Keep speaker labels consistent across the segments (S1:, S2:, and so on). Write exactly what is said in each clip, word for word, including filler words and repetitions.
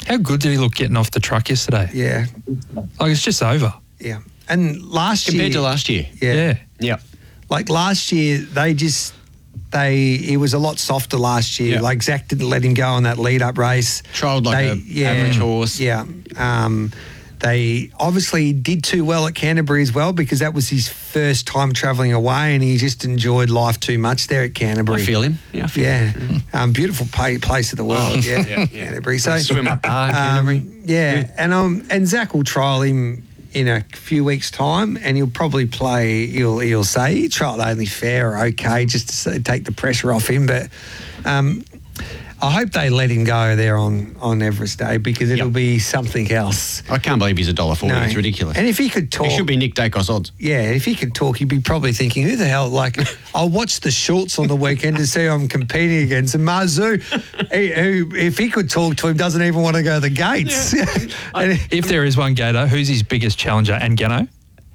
S1: How good did he look getting off the truck yesterday?
S2: Yeah.
S1: Like, it's just over.
S2: Yeah. And last
S3: Compared
S2: year...
S3: to last year.
S2: Yeah.
S1: Yeah.
S3: Yeah.
S2: Like last year, they just... They He was a lot softer last year.
S3: Yeah.
S2: Like, Zach didn't let him go on that lead-up race.
S3: Trialled like
S2: They-
S3: a
S2: yeah.
S3: average horse.
S2: Yeah. Um, they obviously did too well at Canterbury as well because that was his first time travelling away and he just enjoyed life too much there at Canterbury.
S3: I feel him. Yeah, I feel
S2: Yeah.
S3: him.
S2: Um, beautiful pay, place of the world. Yeah.
S3: yeah, yeah.
S2: Canterbury. So,
S3: Swim up ah, Canterbury.
S2: um, yeah. And, um, and Zach will trial him in a few weeks' time and he'll probably play, he'll, he'll say he trialled only fair or okay just to say, take the pressure off him. But um, I hope they let him go there on, on Everest Day because it'll
S3: Yep.
S2: be something else.
S3: I can't believe he's a dollar forty.
S2: No.
S3: It's ridiculous.
S2: And if he could talk...
S3: He should be Nick Dacos odds.
S2: Yeah, if he could talk, he'd be probably thinking, who the hell, like, I'll watch the shorts on the weekend to see who I'm competing against. And Marzu, he, who, if he could talk to him, doesn't even want to go to the gates. And-
S1: If there is one Gator, who's his biggest challenger? And Gano?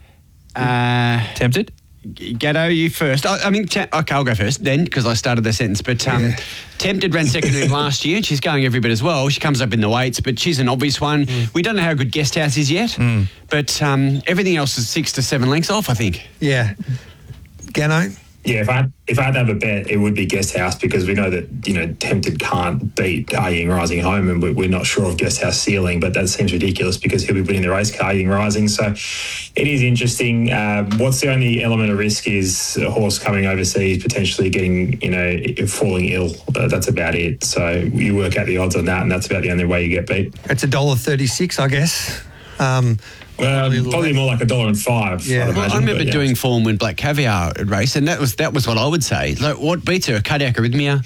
S3: Uh,
S1: Tempted?
S3: Gatto, you first. I, I mean, te- okay, I'll go first then because I started the sentence. But um,
S2: Yeah.
S3: Tempted ran second in last year. She's going every bit as well. She comes up in the weights, but she's an obvious one.
S2: Mm.
S3: We don't know how good Guest House is yet, mm. but um, everything else is six to seven lengths off, I think.
S2: yeah. Gano?
S4: Yeah, if I if I had to have a bet, it would be Guest House because we know that you know Tempted can't beat Are Ying Rising Home, and we're not sure of Guest House ceiling. But that seems ridiculous because he'll be winning the race, Are Ying Rising. So it is interesting. Uh, what's the only element of risk is a horse coming overseas, potentially getting you know falling ill. But that's about it. So you work out the odds on that, and that's about the only way you get beat.
S2: It's a dollar thirty-six, I guess. Um,
S4: Uh, probably more like a dollar and five.
S2: Yeah.
S4: I'd
S3: Well,
S4: imagine,
S3: I remember
S4: but, yeah.
S3: doing form when Black Caviar race, and that was that was what I would say. Like, what beats her? Cardiac arrhythmia.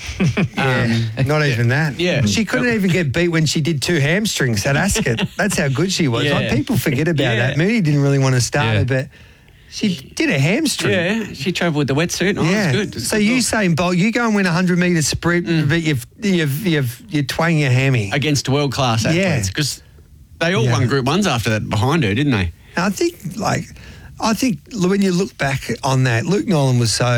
S3: um,
S2: Not even that.
S3: Yeah.
S2: She couldn't even get beat when she did two hamstrings at Ascot. That's how good she was.
S3: Yeah.
S2: Like, people forget about
S3: Yeah.
S2: that. Mooney didn't really want to start
S1: Yeah.
S2: her, but she did a hamstring.
S3: yeah, she travelled with the wetsuit. Oh,
S2: Yeah.
S3: it was good. It was
S2: So
S3: good
S2: you
S3: look.
S2: saying, Bolt, you go and win a hundred metre sprint,
S3: Mm.
S2: but you've you've you've you twang your hammy.
S3: against world class athletes
S2: Yeah.
S3: because they all
S2: Yeah.
S3: won Group Ones after that behind her, didn't they?
S2: I think, like, I think when you look back on that, Luke Nolan was so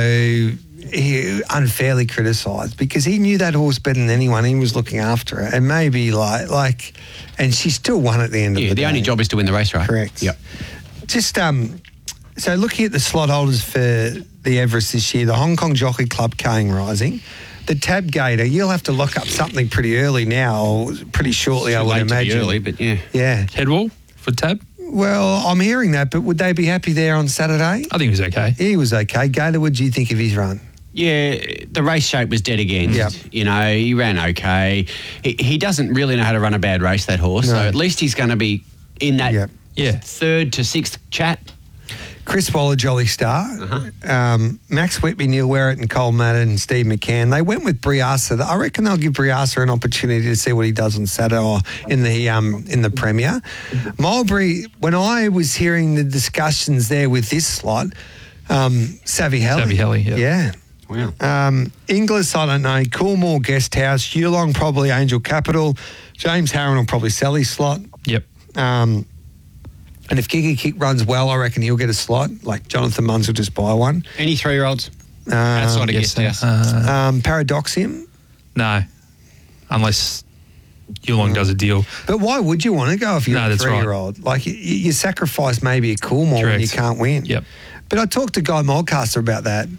S2: he, unfairly criticised because he knew that horse better than anyone. He was looking after her, and maybe like like, and she still won at the end
S3: Yeah,
S2: of the
S3: the
S2: day.
S3: only job is to win the race, right?
S2: Correct.
S3: Yep.
S2: Just um, so looking at the slot holders for the Everest this year, the Hong Kong Jockey Club Kaying Rising, the Tab Gator. You'll have to lock up something pretty early now, or pretty shortly, I
S3: Too
S2: would
S3: late to be
S2: imagine.
S3: early, but yeah.
S2: Yeah.
S1: Headwall for Tab?
S2: Well, I'm hearing that, but would they be happy there on Saturday?
S1: I think it was okay.
S2: He was okay. Gator, what do you think of his run?
S3: Yeah, the race shape was dead again.
S2: Yep.
S3: You know, he ran okay. He, he doesn't really know how to run a bad race, that horse.
S2: No.
S3: So at least he's going to be in that
S2: Yep.
S1: Yeah.
S3: third to sixth chat.
S2: Chris Waller, Jolly Star,
S3: Uh-huh.
S2: um, Max Whitby, Neil Werrett and Cole Madden and Steve McCann. They went with Briasa. I reckon they'll give Briasa an opportunity to see what he does on Saturday or in the um, in the Premier. Mulberry, when I was hearing the discussions there with this slot, um, Savvy Helly.
S1: Savvy Helly, yeah.
S2: Yeah.
S3: Wow.
S2: Um, Inglis, I don't know. Coolmore Guest House. Yulong, probably Angel Capital. James Harron will probably sell his slot.
S1: Yep.
S2: Um, and if Giga Kick runs well, I reckon he'll get a slot. Like Jonathan Munns will just buy one.
S3: Any three-year-olds?
S2: Um,
S3: Outside of
S1: Yes,
S3: Guest House.
S1: uh,
S2: um, Paradoxium.
S1: no. Unless Yulong does a deal.
S2: But why would you want to go if you're
S1: No,
S2: a
S1: that's right.
S2: three-year-old? Like, you, you sacrifice maybe a Coolmore when you
S1: Correct.
S2: can't win.
S1: Yep.
S2: But I talked to Guy Mulcaster about that.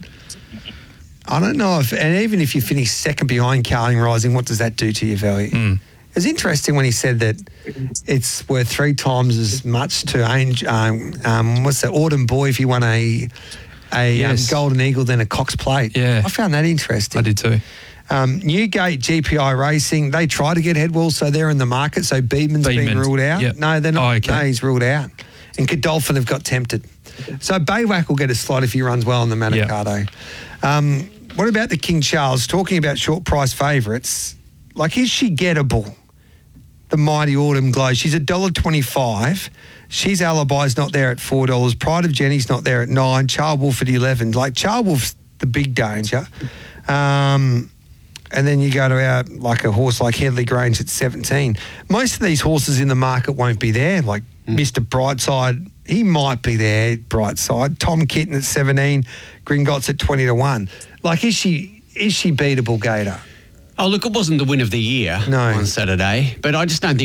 S2: I don't know if, and even if you finish second behind Carling Rising, what does that do to your value?
S1: Mm.
S2: It was interesting when he said that it's worth three times as much to Angel, um, um, what's that, Autumn Boy if he won a a
S1: Yes.
S2: um, Golden Eagle than a Cox Plate.
S1: Yeah.
S2: I found that interesting.
S1: I did too.
S2: Um, Newgate G P I Racing, they try to get Headwall, so they're in the market. So Beedman's been
S1: Beedman,
S2: ruled out.
S1: yep.
S2: No, they're not.
S1: Oh, okay.
S2: No, he's ruled out. And Godolphin have got tempted. So Baywack will get a slot if he runs well in the Manikato. Um, what about the King Charles? Talking about short price favourites, like, is she gettable? The Mighty Autumn Glow. She's a one dollar twenty-five. She's Alibi's not there at four dollars. Pride of Jenny's not there at nine. Charles Wolf at eleven. Like, Charles Wolf's the big danger. Um, and then you go to our, like a horse like Headley Grange at seventeen. Most of these horses in the market won't be there. Like mm. Mister Brightside, he might be there, Brightside. Tom Kitten at seventeen. Gringotts at twenty to one. Like, is she is she beatable, Gator?
S3: Oh, look, it wasn't the win of the year
S2: No.
S3: on Saturday, but I just don't think